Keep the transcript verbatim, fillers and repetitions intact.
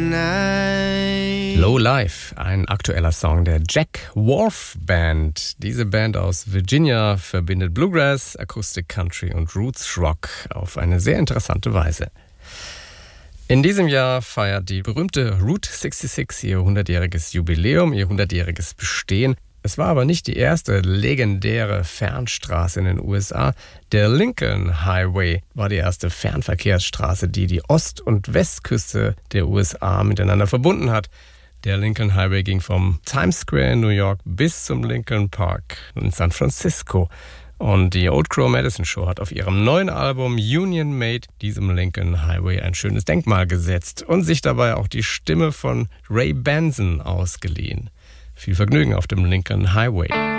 night. Low Life, ein aktueller Song der Jack Wolf Band. Diese Band aus Virginia verbindet Bluegrass, Acoustic Country und Roots Rock auf eine sehr interessante Weise. In diesem Jahr feiert die berühmte Route sechsundsechzig ihr hundertjähriges Jubiläum, ihr hundertjähriges Bestehen. Es war aber nicht die erste legendäre Fernstraße in den U S A. Der Lincoln Highway war die erste Fernverkehrsstraße, die die Ost- und Westküste der U S A miteinander verbunden hat. Der Lincoln Highway ging vom Times Square in New York bis zum Lincoln Park in San Francisco. Und die Old Crow Medicine Show hat auf ihrem neuen Album Union Made diesem Lincoln Highway ein schönes Denkmal gesetzt und sich dabei auch die Stimme von Ray Benson ausgeliehen. Viel Vergnügen auf dem Lincoln Highway.